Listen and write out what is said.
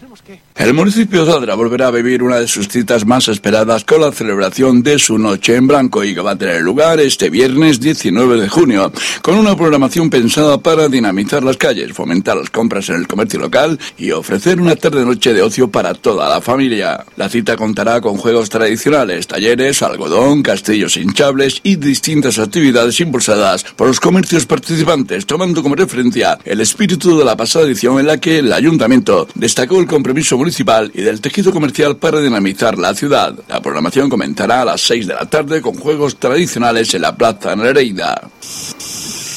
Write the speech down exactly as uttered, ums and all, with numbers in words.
El municipio de Odra volverá a vivir una de sus citas más esperadas con la celebración de su Noche en Blanco y que va a tener lugar este viernes diecinueve de junio, con una programación pensada para dinamizar las calles, fomentar las compras en el comercio local y ofrecer una tarde-noche de ocio para toda la familia. La cita contará con juegos tradicionales, talleres, algodón, castillos hinchables y distintas actividades impulsadas por los comercios participantes, tomando como referencia el espíritu de la pasada edición en la que el ayuntamiento destacó el compromiso municipal y del tejido comercial para dinamizar la ciudad. La programación comenzará a las seis de la tarde con juegos tradicionales en la Plaza Nereida.